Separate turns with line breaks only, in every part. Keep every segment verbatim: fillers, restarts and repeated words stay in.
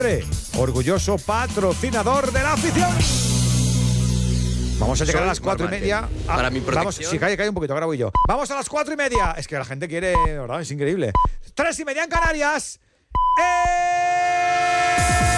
orgulloso patrocinador de la afición. Vamos a llegar
Soy
a las cuatro y media. Ah,
Para mi protección.
Vamos, sí, calla, calla un poquito, ahora voy yo. Vamos a las cuatro y media. Es que la gente quiere, ¿verdad? Es increíble. Tres y media en Canarias. ¡Eh!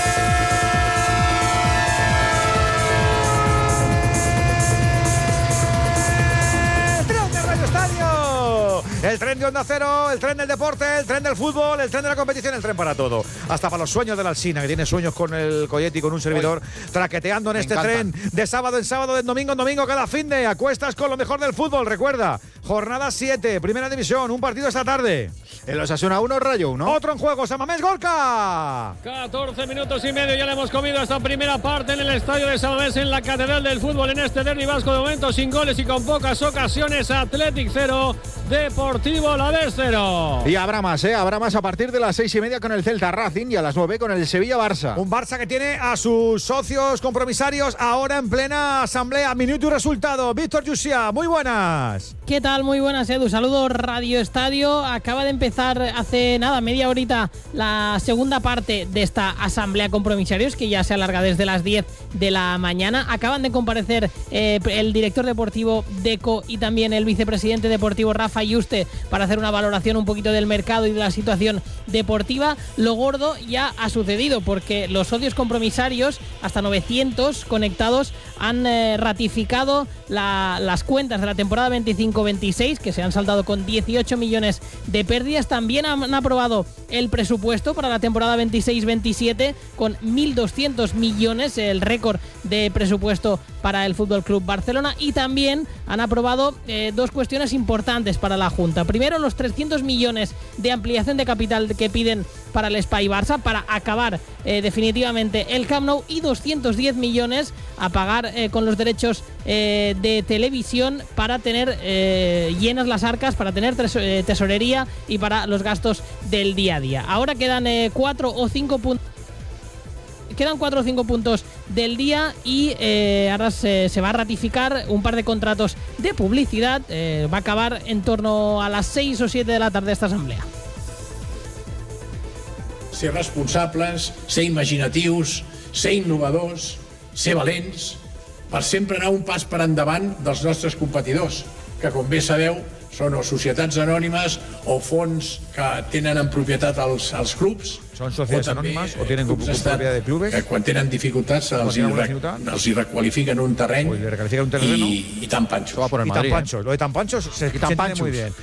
Estadio. El tren de Onda Cero, el tren del deporte, el tren del fútbol, el tren de la competición, el tren para todo. Hasta para los sueños de la Alsina, que tiene sueños con el Coyetti y con un servidor, Oy. traqueteando en Me este encantan. tren de sábado en sábado, de domingo en domingo, cada fin de acuestas con lo mejor del fútbol. Recuerda, jornada siete, primera división, un partido esta tarde.
El Osasuna uno, Rayo uno.
Otro en juego, San Mamés Gorka.
catorce minutos y medio, ya le hemos comido esta primera parte en el estadio de San Mamés, en la Catedral del Fútbol, en este derbi vasco, de momento sin goles y con pocas ocasiones. Athletic cero, Deportivo Alavés cero.
Y habrá más, ¿eh? Habrá más a partir de las seis y media con el Celta Racing y a las nueve con el Sevilla-Barça.
Un Barça que tiene a sus socios compromisarios ahora en plena asamblea. Minuto y resultado. Víctor Yusia, muy buenas.
¿Qué tal? Muy buenas, Edu. Saludos, Radio Estadio. Acaba de empezar hace nada, media horita, la segunda parte de esta asamblea compromisarios, que ya se alarga desde las diez de la mañana. Acaban de comparecer eh, el director deportivo Deco y también el vicepresidente deportivo Rafa Yuste para hacer una valoración un poquito del mercado y de la situación deportiva. Lo gordo ya ha sucedido, porque los socios compromisarios, hasta novecientos conectados, han eh, ratificado la, las cuentas de la temporada veinticinco veintiséis, que se han saldado con dieciocho millones de pérdidas. También han aprobado el presupuesto para la temporada veintiséis veintisiete con mil doscientos millones, el récord de presupuesto para el F C Barcelona. Y también han aprobado eh, dos cuestiones importantes para la Junta. Primero, los trescientos millones de ampliación de capital que piden para el Espai Barça, para acabar eh, definitivamente el Camp Nou, y doscientos diez millones a pagar eh, con los derechos eh, de televisión para tener eh, llenas las arcas, para tener tes- eh, tesorería y para los gastos del día a día. Ahora quedan eh, cuatro o cinco puntos. Quedan cuatro o cinco puntos del día y eh, ahora se, se va a ratificar un par de contratos de publicidad. Eh, va a acabar en torno a las seis o siete de la tarde esta asamblea.
Ser responsables, ser imaginatius, ser innovadors, ser valents, per sempre anar un pas per endavant dels nostres competidors, que, com bé sabeu, són o societats anònimes o fons que tenen en propietat els, els clubs.
Són societats anònimes o tenen propietat de clubes.
Que quan tenen dificultats els, hi, re, els hi requalifican un terreny
un terreno,
y, y tan pancho.
Y tan pancho. Lo de tan pancho se, se entiende muy bien.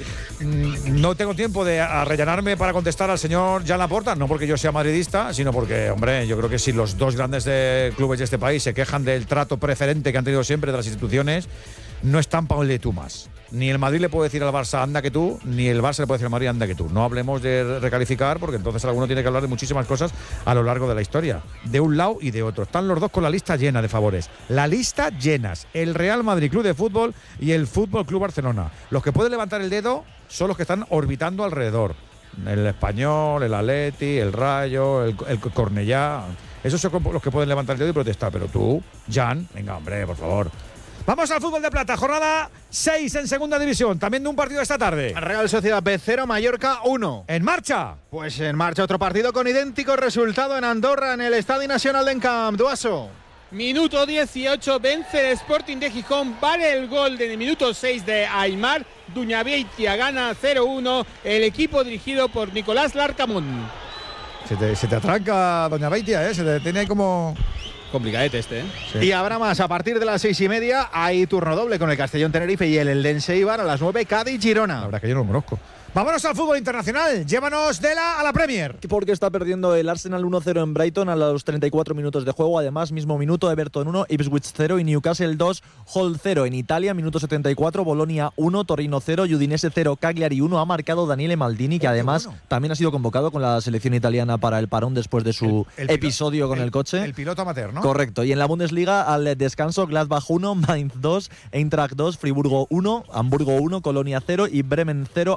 No tengo tiempo de rellenarme para contestar al señor Jan Laporta, no porque yo sea madridista, sino porque, hombre, yo creo que si los dos grandes de clubes de este país se quejan del trato preferente que han tenido siempre de las instituciones, no están para de tú más. Ni el Madrid le puede decir al Barça anda que tú, ni el Barça le puede decir al Madrid anda que tú. No hablemos de recalificar, porque entonces alguno tiene que hablar de muchísimas cosas a lo largo de la historia, de un lado y de otro. Están los dos con la lista llena de favores. La lista llenas. El Real Madrid Club de Fútbol y el Fútbol Club Barcelona. Los que pueden levantar el dedo son los que están orbitando alrededor. El Español, el Atleti, el Rayo, el, el Cornellá. Esos son los que pueden levantar el dedo y protestar. Pero tú, Jan, venga, hombre, por favor. Vamos al fútbol de plata, jornada seis en segunda división, también de un partido esta tarde.
Real Sociedad B cero, Mallorca uno.
¿En marcha?
Pues en marcha otro partido con idéntico resultado en Andorra, en el Estadio Nacional de Encamp. Duaso.
Minuto dieciocho, vence el Sporting de Gijón, vale el gol en el minuto seis de Aimar Duñabeitia, gana cero uno el equipo dirigido por Nicolás Larcamón.
Se te, se te atranca Doña Beitia, ¿eh? Se te tiene ahí como...
Complicadete este, ¿eh?
Sí. Y habrá más. A partir de las seis y media hay turno doble con el Castellón Tenerife y el Eldense Eibar. A las nueve, Cádiz Girona.
La verdad que yo no lo conozco. Vámonos al fútbol internacional. Llévanos de la a la Premier.
Porque está perdiendo el Arsenal uno cero en Brighton a los treinta y cuatro minutos de juego. Además, mismo minuto, Everton uno, Ipswich cero y Newcastle dos, Hull cero. En Italia, minuto setenta y cuatro, Bolonia uno, Torino cero, Udinese cero, Cagliari uno. Ha marcado Daniele Maldini, que además bueno. también ha sido convocado con la selección italiana para el parón después de su el, el episodio piloto, con el, el coche.
El piloto amateur, ¿no?
Correcto. Y en la Bundesliga, al descanso, Gladbach uno, Mainz dos, Eintracht dos, Friburgo uno, Hamburgo uno, Colonia cero y Bremen cero, Augsburg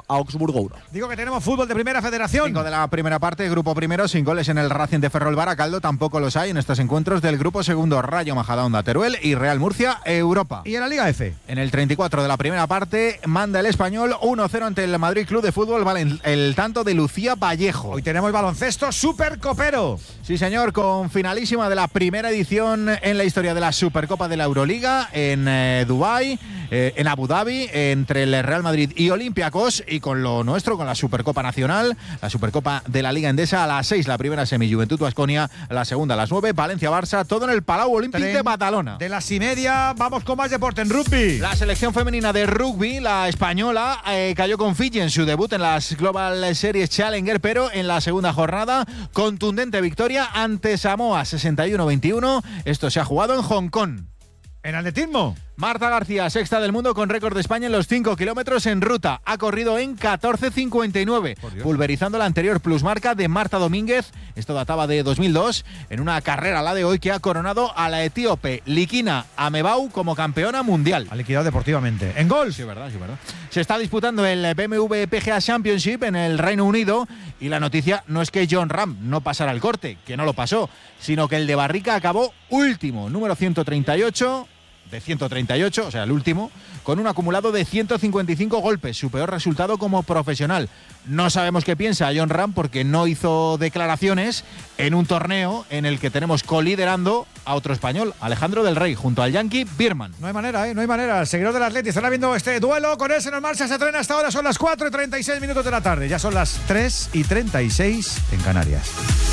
Hamburgo uno.
Digo que tenemos fútbol de Primera Federación.
Cinco de la primera parte, grupo primero, sin goles en el Racing de Ferrol Baracaldo, tampoco los hay en estos encuentros del grupo segundo, Rayo Majadahonda Teruel y Real Murcia Europa.
¿Y en la Liga F?
En el treinta y cuatro de la primera parte manda el Español uno cero ante el Madrid Club de Fútbol, vale el, el tanto de Lucía Vallejo.
Hoy tenemos baloncesto supercopero.
Sí, señor, con finalísima de la primera edición en la historia de la Supercopa de la Euroliga en eh, Dubái, eh, en Abu Dhabi, entre el Real Madrid y Olympiacos, y con lo nuestro, con la Supercopa Nacional, la Supercopa de la Liga Endesa a las seis, la primera semi Juventud Baskonia, la segunda a las nueve, Valencia-Barça, todo en el Palau Olímpic de Badalona.
De las y media vamos con más deporte en rugby.
La selección femenina de rugby, la española, eh, cayó con Fiji en su debut en las Global Series Challenger, pero en la segunda jornada, contundente victoria ante Samoa, sesenta y uno veintiuno. Esto se ha jugado en Hong Kong.
En atletismo,
Marta García, sexta del mundo con récord de España en los cinco kilómetros en ruta. Ha corrido en catorce cincuenta y nueve, pulverizando la anterior plusmarca de Marta Domínguez. Esto databa de dos mil dos, en una carrera, la de hoy, que ha coronado a la etíope Likina Amebau como campeona mundial.
ha liquidado deportivamente. En gol.
Sí, verdad, sí, verdad. Se está disputando el B M W P G A Championship en el Reino Unido, y la noticia no es que John Ram no pasara el corte, que no lo pasó, sino que el de Barrica acabó último, número ciento treinta y ocho. De ciento treinta y ocho, o sea, el último, con un acumulado de ciento cincuenta y cinco golpes, su peor resultado como profesional. No sabemos qué piensa John Ram, porque no hizo declaraciones en un torneo en el que tenemos coliderando a otro español, Alejandro del Rey, junto al Yankee Bierman.
No hay manera, ¿eh? No hay manera. El seguidor del Atleti estará viendo este duelo. Con él se nos marcha, se entrena hasta ahora. Son las cuatro y treinta y seis minutos de la tarde. Ya son las tres y treinta y seis en Canarias.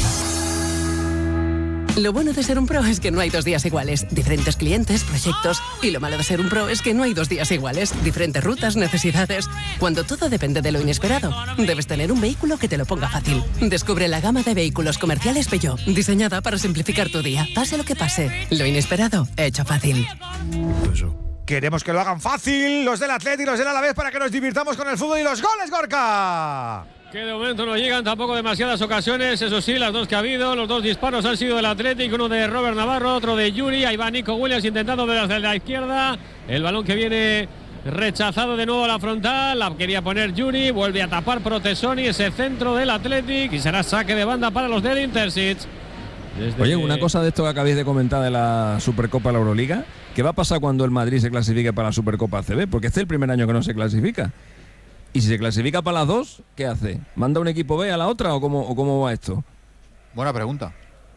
Lo bueno de ser un pro es que no hay dos días iguales. Diferentes clientes, proyectos. Y lo malo de ser un pro es que no hay dos días iguales. Diferentes rutas, necesidades. Cuando todo depende de lo inesperado, debes tener un vehículo que te lo ponga fácil. Descubre la gama de vehículos comerciales Peugeot, diseñada para simplificar tu día. Pase lo que pase, lo inesperado, hecho fácil.
Queremos que lo hagan fácil los del Atleti y los del Alavés, para que nos divirtamos con el fútbol y los goles, Gorka.
Que de momento no llegan tampoco demasiadas ocasiones, eso sí, las dos que ha habido, los dos disparos han sido del Atlético, uno de Robert Navarro, otro de Yuri. Ahí va Nico Williams intentando desde la izquierda, el balón que viene rechazado de nuevo a la frontal, la quería poner Yuri, vuelve a tapar Protesoni, ese centro del Atlético, y será saque de banda para los del Intercity.
Desde Oye, una cosa de esto que acabáis de comentar de la Supercopa de la Euroliga, ¿qué va a pasar cuando el Madrid se clasifique para la Supercopa A C B? Porque este es el primer año que no se clasifica. Y si se clasifica para las dos, ¿qué hace? ¿Manda un equipo B a la otra o cómo, o cómo va esto?
Buena pregunta.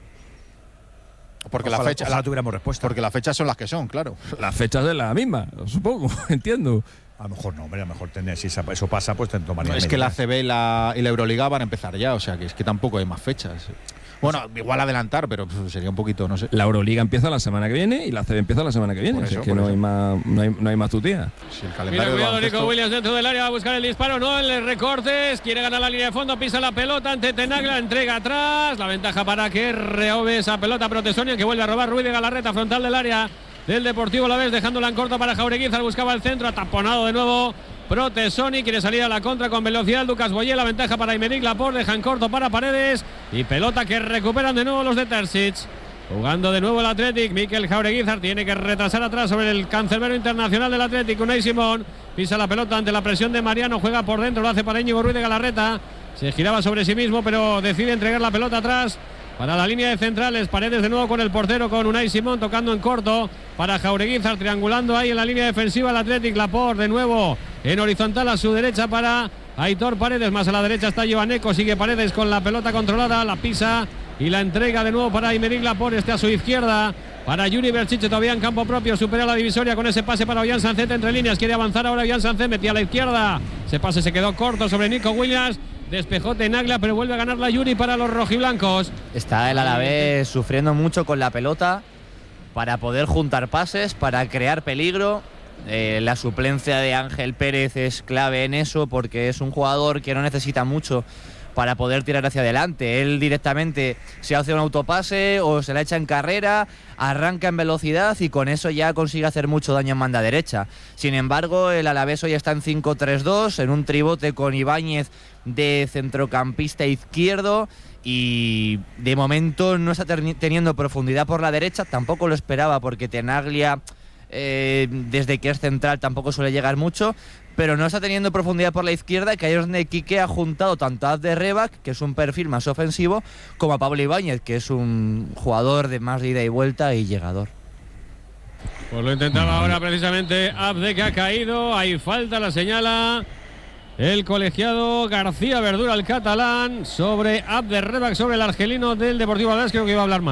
Porque
ojalá,
la fecha,
ojalá tuviéramos respuesta.
Porque las fechas son las que son, claro.
Las fechas es la misma, supongo, entiendo.
A lo mejor no, hombre, a lo mejor tener, si eso pasa, pues te tomaría.
No, es que la A C B y la, y la Euroliga van a empezar ya, o sea que es que tampoco hay más fechas. Bueno, igual adelantar, pero sería un poquito, no sé.
La Euroliga empieza la semana que viene y la A C B empieza la semana que viene. Eso, es que no hay, más, no, hay, no hay más tutía.
Si el calendario
Mira, cuidado, Nico Williams dentro del área, va a buscar el disparo, no, el recortes, quiere ganar la línea de fondo, pisa la pelota ante Tenaglia, entrega atrás, la ventaja para que reove esa pelota Protesoni, que vuelve a robar Ruiz de Galarreta, frontal del área del Deportivo Alavés, dejándola en corto para Jaureguizar, buscaba el centro, ataponado de nuevo Protesoni, quiere salir a la contra con velocidad Lucas Boyer, la ventaja para Aymeric Laporte, dejan corto para Paredes, y pelota que recuperan de nuevo los de Terzic. Jugando de nuevo el Athletic, Mikel Jaureguizar tiene que retrasar atrás sobre el cancerbero internacional del Athletic, Unai Simón, pisa la pelota ante la presión de Mariano, juega por dentro, lo hace para Íñigo Ruiz de Galarreta, se giraba sobre sí mismo pero decide entregar la pelota atrás para la línea de centrales. Paredes de nuevo con el portero, con Unai Simón tocando en corto para Jaureguizar, triangulando ahí en la línea defensiva el Athletic. Laporte de nuevo en horizontal a su derecha para Aitor Paredes, más a la derecha está Giovaneco, sigue Paredes con la pelota controlada, la pisa y la entrega de nuevo para Aymeric Laporte, este a su izquierda para Yuri Berchiche, todavía en campo propio, supera la divisoria con ese pase para Ollán Sancet entre líneas, quiere avanzar ahora Ollán Sancet, metía a la izquierda, ese pase se quedó corto sobre Nico Williams, despejó Tenaglia, pero vuelve a ganar la Yuri para los rojiblancos.
Está el Alavés sufriendo mucho con la pelota para poder juntar pases, para crear peligro. Eh, la suplencia de Ángel Pérez es clave en eso, porque es un jugador que no necesita mucho para poder tirar hacia adelante. Él directamente se hace un autopase o se la echa en carrera, arranca en velocidad y con eso ya consigue hacer mucho daño en banda derecha. Sin embargo, el Alavés hoy está en cinco tres dos, en un tribote con Ibáñez de centrocampista izquierdo, y de momento no está teniendo profundidad por la derecha, tampoco lo esperaba porque Tenaglia, Eh, desde que es central tampoco suele llegar mucho, pero no está teniendo profundidad por la izquierda, que ahí es donde Quique ha juntado tanto a Abderrebak, que es un perfil más ofensivo, como a Pablo Ibáñez, que es un jugador de más ida y vuelta y llegador.
Pues lo intentaba ahora precisamente Abde, que ha caído. Hay falta, la señala el colegiado García Verdura, el catalán, sobre Abderrebak, sobre el argelino del Deportivo Alavés. Creo que iba a hablar más.